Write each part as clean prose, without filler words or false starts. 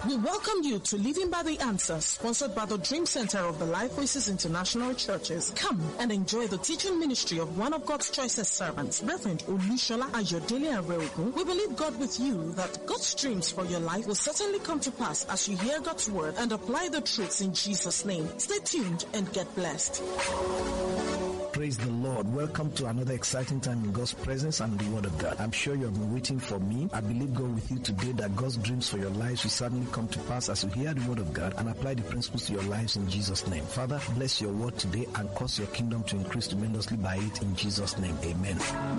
We welcome you to Living by the Answers, sponsored by the Dream Center of the Life Voices International Churches. Come and enjoy the teaching ministry of one of God's choicest servants, Reverend Olushola Ayodele Areogun. We believe God with you that God's dreams for your life will certainly come to pass as you hear God's word and apply the truths in Jesus' name. Stay tuned and get blessed. Praise the Lord. Welcome to another exciting time in God's presence and the Word of God. I'm sure you have been waiting for me. I believe God with you today that God's dreams for your lives will certainly come to pass as you hear the Word of God and apply the principles to your lives in Jesus' name. Father, bless your word today and cause your kingdom to increase tremendously by it in Jesus' name. Amen.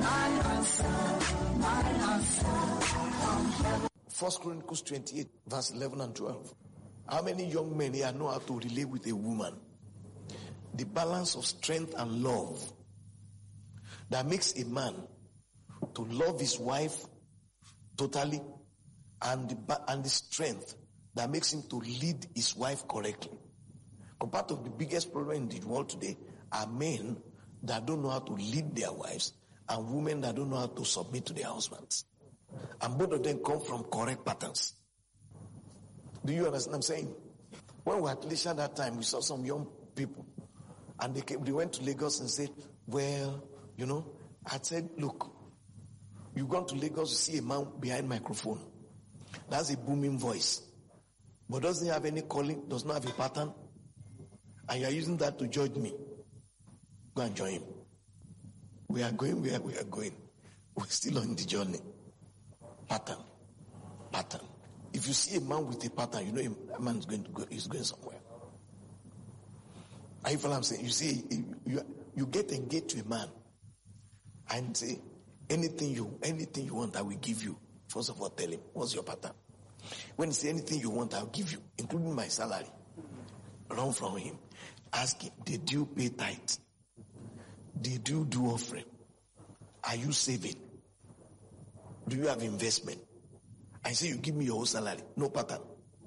1 Chronicles 28 verse 11 and 12. How many young men here know how to relate with a woman? The balance of strength and love that makes a man to love his wife totally, and the strength that makes him to lead his wife correctly. Part of the biggest problem in the world today are men that don't know how to lead their wives and women that don't know how to submit to their husbands. And both of them come from correct patterns. Do you understand what I'm saying? When we were at Lisha that time, we saw some young people. And they went to Lagos and said, well, I said, look, you've gone to Lagos to see a man behind microphone. That's a booming voice. But doesn't have any calling, does not have a pattern. And you're using that to judge me. Go and join him. We are going where we are going. We're still on the journey. Pattern. If you see a man with a pattern, you know a man is going to go, he's going somewhere. Are you following what I'm saying? You see, you get engaged to a man and say, anything you want, I will give you. First of all, tell him, what's your pattern? When he say anything you want, I'll give you, including my salary. Run from him. Ask him, did you pay tithe? Did you do offering? Are you saving? Do you have investment? I say, you give me your whole salary. No pattern.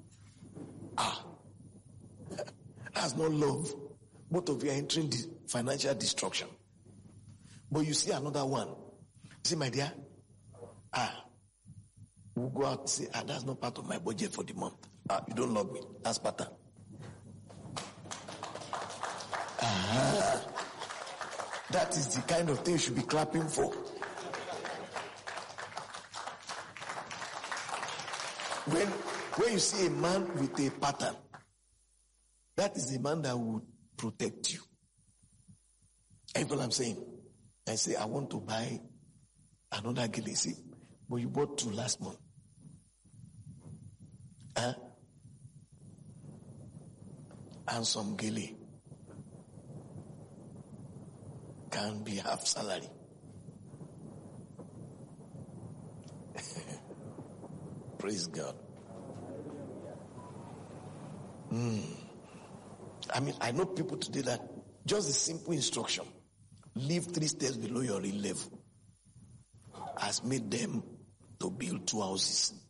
That's not love. Both of you are entering the financial destruction. But you see another one. See, my dear, we'll go out and say, that's not part of my budget for the month. You don't love me. That's pattern. That is the kind of thing you should be clapping for. When you see a man with a pattern, that is the man that would protect you. You know what I'm saying? I say, I want to buy another gele. See, but you bought 2 last month. And some gele can be half salary. Praise God. I know people today that just a simple instruction, live 3 steps below your real level, has made them to build 2 houses.